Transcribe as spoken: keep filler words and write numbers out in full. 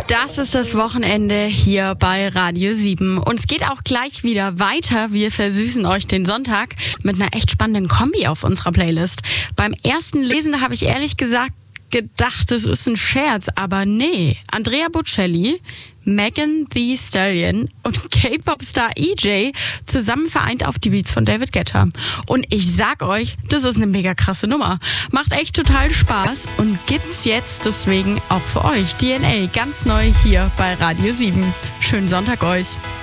Das ist das Wochenende hier bei Radio sieben. Und es geht auch gleich wieder weiter. Wir versüßen euch den Sonntag mit einer echt spannenden Kombi auf unserer Playlist. Beim ersten Lesen habe ich ehrlich gesagt gedacht, es ist ein Scherz, aber nee. Andrea Bocelli, Megan Thee Stallion und K-Pop-Star E J zusammen vereint auf die Beats von David Guetta. Und ich sag euch, das ist eine mega krasse Nummer. Macht echt total Spaß und gibt's jetzt deswegen auch für euch D N A ganz neu hier bei Radio sieben. Schönen Sonntag euch.